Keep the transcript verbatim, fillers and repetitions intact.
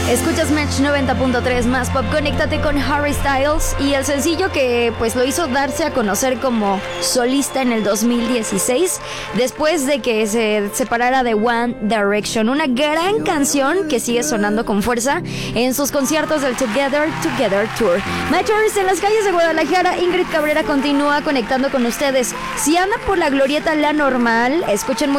Escuchas Match noventa punto tres más pop, conéctate con Harry Styles y el sencillo que pues lo hizo darse a conocer como solista en el dos mil dieciséis después de que se separara de One Direction, una gran canción que sigue sonando con fuerza en sus conciertos del Together Together Tour. Matchers en las calles de Guadalajara, Ingrid Cabrera continúa conectando con ustedes. Si andan por la glorieta La Normal, escuchen